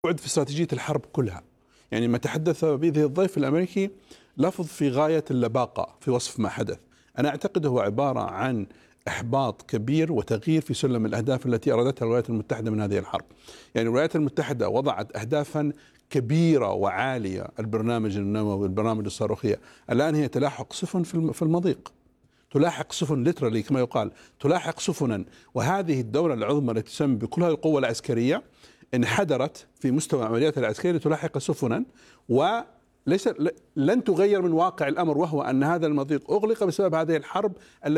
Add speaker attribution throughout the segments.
Speaker 1: بعد في استراتيجية الحرب كلها. يعني ما تحدث به الضيف الأمريكي لفظ في غاية اللباقة في وصف ما حدث. أنا أعتقد هو عبارة عن إحباط كبير وتغيير في سلم الأهداف التي أرادتها الولايات المتحدة من هذه الحرب. يعني الولايات المتحدة وضعت أهدافا كبيرة وعالية، البرنامج النووي، البرامج الصاروخية. الآن هي تلاحق سفن في المضيق، تلاحق سفن ليترالي كما يقال، تلاحق سفنا. وهذه الدولة العظمى التي تسمى بكل هذه القوة العسكرية انحدرت في مستوى العمليات العسكرية لتلاحق سفنا، وليس لن تغير من واقع الأمر، وهو أن هذا المضيق أغلق بسبب هذه الحرب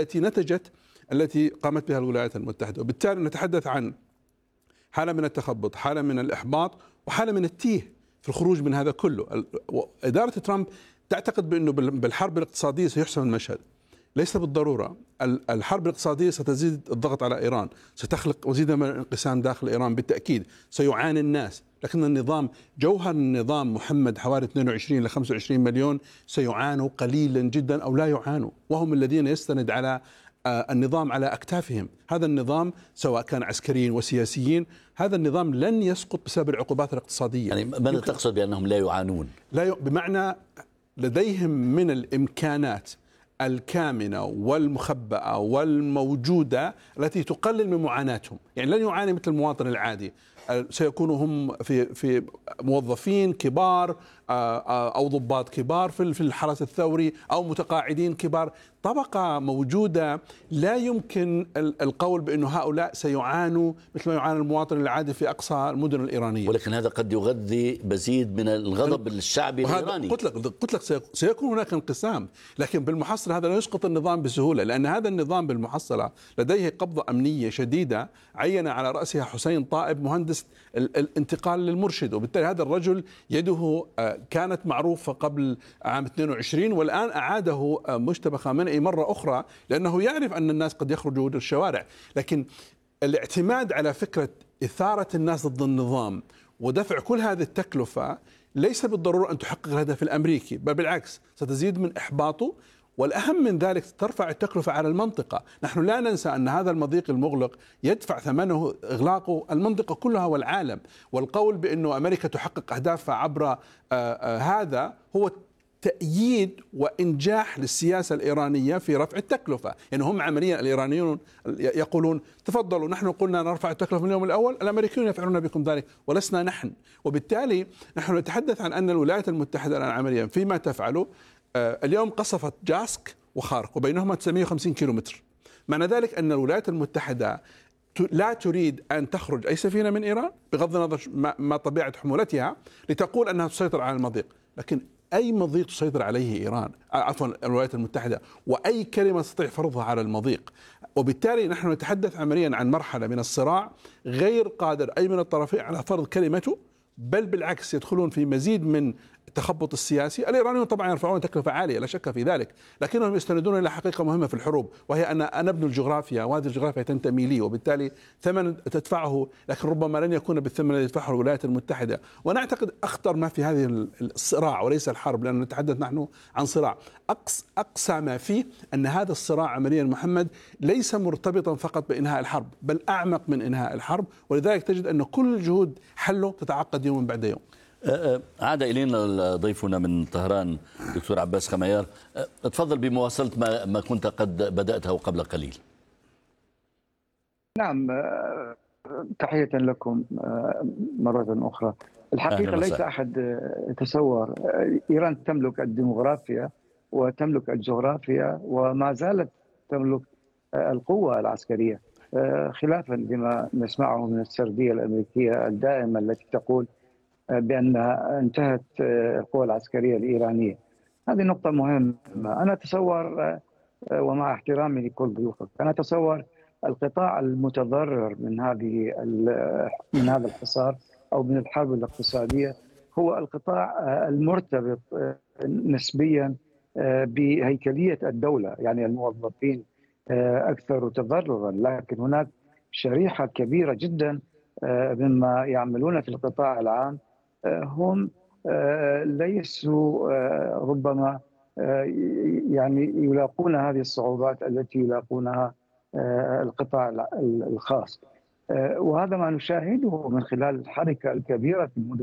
Speaker 1: التي قامت بها الولايات المتحدة. وبالتالي نتحدث عن حالة من التخبط، حالة من الإحباط، وحالة من التيه في الخروج من هذا كله. إدارة ترامب تعتقد بأنه بالحرب الاقتصادية سيحسم المشهد. ليس بالضرورة. الحرب الاقتصادية ستزيد الضغط على إيران، ستخلق مزيدا من الانقسام داخل إيران بالتأكيد، سيعاني الناس. لكن النظام، جوهر النظام محمد، حوالي 22 ل 25 مليون سيعانوا قليلا جدا أو لا يعانوا، وهم الذين يستند على النظام على أكتافهم. هذا النظام سواء كان عسكريين وسياسيين، هذا النظام لن يسقط بسبب العقوبات الاقتصادية.
Speaker 2: يعني ماذا تقصد بأنهم لا يعانون؟
Speaker 1: بمعنى لديهم من الإمكانات الكامنة والمخبأة والموجودة التي تقلل من معاناتهم. يعني لن يعاني مثل المواطن العادي، سيكونوا هم في موظفين كبار أو ضباط كبار في الحرس الثوري أو متقاعدين كبار، طبقة موجودة لا يمكن القول بأنه هؤلاء سيعانوا مثل ما يعاني المواطن العادي في أقصى المدن الإيرانية.
Speaker 2: ولكن هذا قد يغذي مزيد من الغضب الشعبي الإيراني.
Speaker 1: قلت لك سيكون هناك انقسام، لكن بالمحصلة هذا لا يسقط النظام بسهولة، لأن هذا النظام بالمحصلة لديه قبضة أمنية شديدة عين على رأسها حسين طائب مهندس الانتقال للمرشد. وبالتالي هذا الرجل يده كانت معروفة قبل عام 22، والآن أعاده مجتبى خامنئي مرة أخرى، لأنه يعرف أن الناس قد يخرجوا للشوارع. لكن الاعتماد على فكرة إثارة الناس ضد النظام ودفع كل هذه التكلفة ليس بالضرورة أن تحقق الهدف الأمريكي، بل بالعكس ستزيد من إحباطه. والأهم من ذلك ترفع التكلفة على المنطقة. نحن لا ننسى أن هذا المضيق المغلق يدفع ثمنه إغلاقه المنطقة كلها والعالم. والقول بأنه أمريكا تحقق أهدافها عبر هذا هو تأييد وإنجاح للسياسة الإيرانية في رفع التكلفة. يعني هم عمليا الإيرانيون يقولون تفضلوا، نحن قلنا نرفع التكلفة من اليوم الأول، الأمريكيون يفعلون بكم ذلك ولسنا نحن. وبالتالي نحن نتحدث عن أن الولايات المتحدة الآن عمليا فيما تفعله اليوم قصفت جاسك وخارق وبينهما 950 كيلومتر. معنى ذلك أن الولايات المتحدة لا تريد أن تخرج أي سفينة من إيران بغض النظر ما طبيعة حمولتها لتقول أنها تسيطر على المضيق. لكن أي مضيق تسيطر عليه إيران، عفوا الولايات المتحدة، وأي كلمة تستطيع فرضها على المضيق. وبالتالي نحن نتحدث عمليا عن مرحلة من الصراع غير قادر أي من الطرفين على فرض كلمته، بل بالعكس يدخلون في مزيد من التخبط السياسي. الإيرانيون طبعا يرفعون تكلفة عالية لا شك في ذلك، لكنهم يستندون إلى حقيقة مهمة في الحروب، وهي أن أنا ابن الجغرافيا وهذه الجغرافيا تنتمي لي، وبالتالي ثمن تدفعه، لكن ربما لن يكون بالثمن الذي تدفعه الولايات المتحدة. وأنا أعتقد أخطر ما في هذه الصراع وليس الحرب، لأن نتحدث نحن عن صراع، أقصى ما فيه أن هذا الصراع عمليا محمد ليس مرتبطا فقط بإنهاء الحرب، بل أعمق من إنهاء الحرب. ولذلك تجد أن كل جهود حله تتعقد يوم بعد يوم.
Speaker 2: عاد إلينا ضيفنا من طهران دكتور عباس خميار. تفضل بمواصلة ما كنت قد بدأته قبل قليل.
Speaker 3: نعم، تحية لكم مرة أخرى. الحقيقة ليس أحد يتصور إيران تملك الديموغرافيا وتملك الجغرافيا وما زالت تملك القوة العسكرية، خلافا لما نسمعه من السردية الأمريكية الدائمة التي تقول بأنها انتهت القوى العسكرية الإيرانية. هذه نقطة مهمة. أنا أتصور، ومع احترامي لكل ضيوفك، أنا أتصور القطاع المتضرر من هذا الحصار أو من الحرب الاقتصادية هو القطاع المرتبط نسبيا بهيكلية الدولة، يعني الموظفين أكثر تضررا. لكن هناك شريحة كبيرة جدا مما يعملون في القطاع العام هم ليسوا ربما يعني يلاقون هذه الصعوبات التي يلاقونها القطاع الخاص. وهذا ما نشاهده من خلال الحركة الكبيرة في المدن